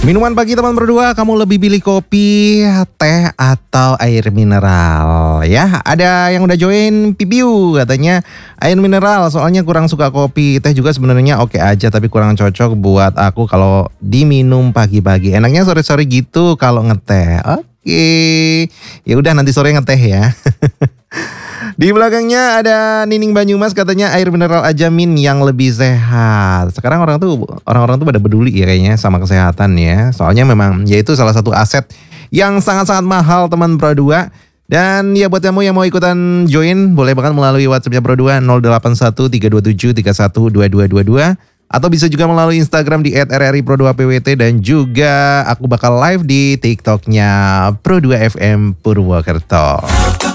Minuman pagi teman berdua, kamu lebih pilih kopi, teh, atau air mineral? Ya, ada yang udah join Pipiu katanya air mineral soalnya kurang suka kopi. Teh juga sebenarnya oke aja tapi kurang cocok buat aku kalau diminum pagi-pagi. Enaknya sore-sore gitu kalau ngeteh. Oke. Ya udah nanti sore ngeteh ya. Di belakangnya ada Nining Banyumas katanya air mineral aja Min yang lebih sehat. Sekarang orang-orang tuh pada peduli ya kayaknya sama kesehatan ya. Soalnya memang ya itu salah satu aset yang sangat-sangat mahal teman Pro 2. Dan ya buat kamu yang mau ikutan join boleh banget melalui WhatsApp-nya Pro 2 081 327 312222 atau bisa juga melalui Instagram di @rripro2pwt dan juga aku bakal live di TikToknya Pro 2 FM Purwokerto.